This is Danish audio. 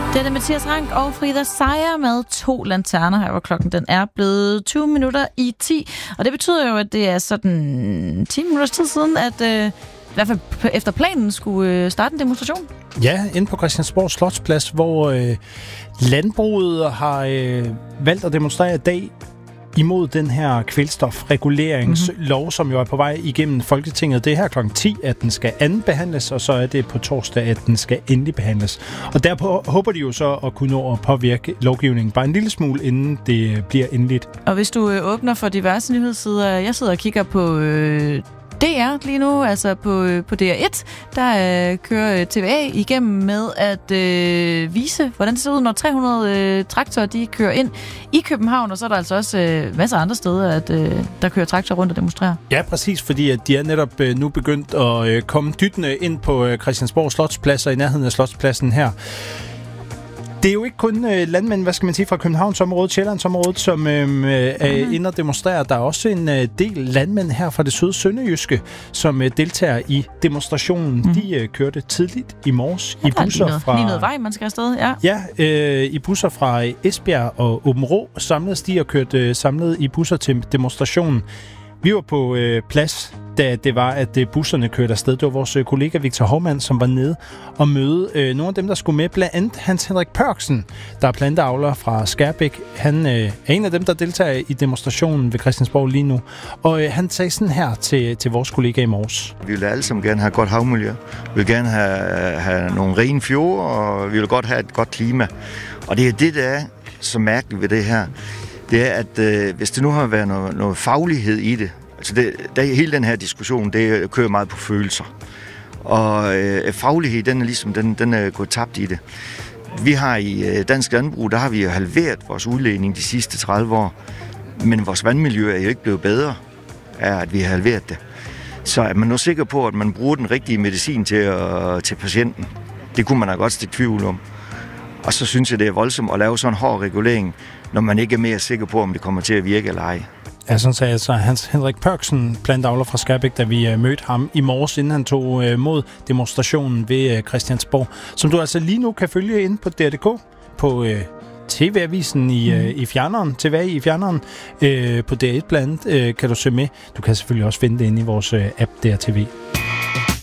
Det er Mathias Rank og Frida Seier med 2 lanterner her, hvor klokken den er blevet 20 minutter i 10. Og det betyder jo, at det er sådan 10 minutters tid siden, at i hvert fald efter planen skulle starte en demonstration. Ja, inde på Christiansborg Slotsplads, hvor landbruget har valgt at demonstrere i dag imod den her kvælstofreguleringslov, som jo er på vej igennem Folketinget. Det er her klokken 10, at den skal andenbehandles, og så er det på torsdag, at den skal endelig behandles. Og derpå håber de jo så at kunne nå at påvirke lovgivningen bare en lille smule, inden det bliver endeligt. Og hvis du åbner for diverse nyhedssider, jeg sidder og kigger på DR lige nu, altså på DR1, der kører TVA igennem med at vise, hvordan det ser ud, når 300 traktorer de kører ind i København, og så er der altså også masser af andre steder, at der kører traktorer rundt og demonstrerer. Ja, præcis, fordi at de er netop nu begyndt at komme dyttende ind på Christiansborg Slotsplads og i nærheden af Slotspladsen her. Det er jo ikke kun landmænd, hvad skal man sige, fra Københavnsområdet, Sjællandsområdet, som er inde og demonstrerer. Der er også en del landmænd her fra det søde Sønderjyske, som deltager i demonstrationen. De kørte tidligt i morges i busser fra... Lige noget vej, man skal afsted, ja. Ja, i busser fra Esbjerg og Aabenraa samledes de og kørte samlet i busser til demonstrationen. Vi var på plads, da det var, at busserne kørte afsted. Det var vores kollega Victor Hovmand, som var nede og møde nogle af dem, der skulle med. Blandt andet Hans Henrik Pørksen, der er planteavler fra Skærbæk. Han er en af dem, der deltager i demonstrationen ved Christiansborg lige nu. Og han sagde sådan her til vores kollega i morges. Vi vil alle sammen gerne have et godt havmiljø. Vi vil gerne have nogle rene fjorde, og vi vil godt have et godt klima. Og det er det, der er så mærkeligt ved det her. Det er, at hvis det nu har været noget faglighed i det, altså hele den her diskussion, det kører meget på følelser. Og faglighed, den er ligesom, den er gået tabt i det. Vi har i dansk landbrug, der har vi halveret vores udledning de sidste 30 år, men vores vandmiljø er jo ikke blevet bedre af, at vi har halveret det. Så er man nu sikker på, at man bruger den rigtige medicin til patienten? Det kunne man da godt stikke tvivl om. Og så synes jeg, det er voldsomt at lave sådan en hård regulering, når man ikke er mere sikker på, om det kommer til at virke eller ej. Ja, sådan sagde altså Hans Henrik Pørksen, plantavler fra Skærbæk, da vi mødte ham i morges, inden han tog mod demonstrationen ved Christiansborg, som du altså lige nu kan følge ind på DR.dk, på TV-avisen i fjerneren, TV i fjerneren, på DR1 blandt andet kan du se med. Du kan selvfølgelig også finde det inde i vores app DR TV.